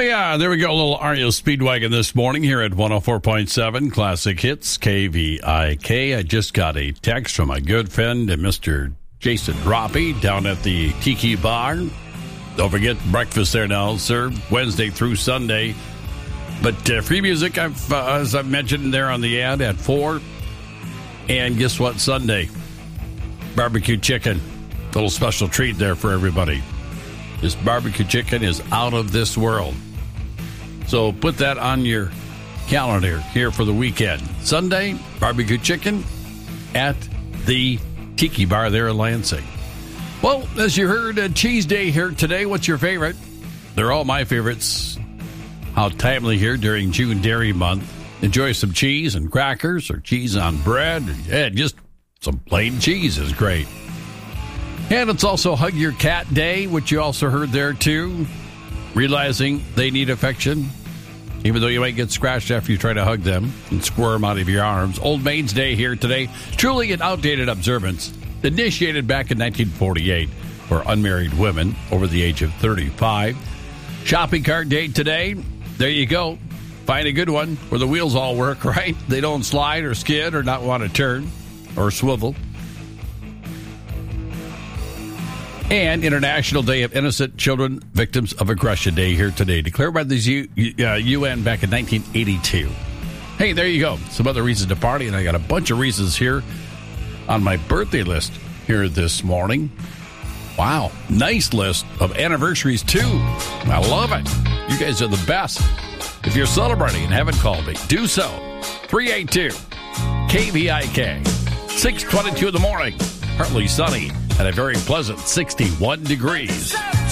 yeah, there we go. A little REO Speedwagon this morning here at 104.7 Classic Hits, KVIK. I just got a text from my good friend, Mr. Jason Droppy, down at the Tiki Bar. Don't forget, breakfast there now, served Wednesday through Sunday. But free music, as I've mentioned there on the ad, at 4. And guess what? Sunday, barbecue chicken. Little special treat there for everybody. This barbecue chicken is out of this world. So put that on your calendar here for the weekend. Sunday, barbecue chicken at the Tiki Bar there in Lansing. Well, as you heard, Cheese Day here today. What's your favorite? They're all my favorites. How timely here during June Dairy Month. Enjoy some cheese and crackers or cheese on bread. Yeah, just some plain cheese is great. And it's also Hug Your Cat Day, which you also heard there, too. Realizing they need affection, even though you might get scratched after you try to hug them and squirm out of your arms. Old Maids Day here today. Truly an outdated observance, initiated back in 1948 for unmarried women over the age of 35. Shopping Cart Day today. There you go. Find a good one where the wheels all work, right? They don't slide or skid or not want to turn or swivel. And International Day of Innocent Children Victims of Aggression Day here today, declared by the UN back in 1982. Hey, there you go. Some other reasons to party, and I got a bunch of reasons here on my birthday list here this morning. Wow, nice list of anniversaries, too. I love it. You guys are the best. If you're celebrating and haven't called me, do so. 382 KVIK, 6:22 in the morning. Partly sunny and a very pleasant 61 degrees.